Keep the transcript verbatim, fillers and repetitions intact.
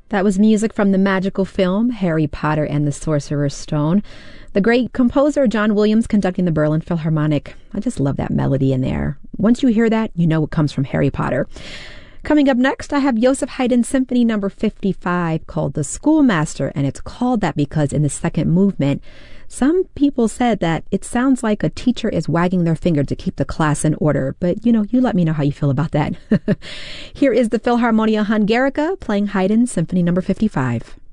That was music from the magical film Harry Potter and the Sorcerer's Stone. The great composer John Williams conducting the Berlin Philharmonic. I just love that melody in there. Once you hear that, you know it comes from Harry Potter. Coming up next, I have Joseph Haydn Symphony number fifty-five called The Schoolmaster, and it's called that because in the second movement, some people said that it sounds like a teacher is wagging their finger to keep the class in order. But, you know, you let me know how you feel about that. Here is the Philharmonia Hungarica playing Haydn Symphony number fifty-five.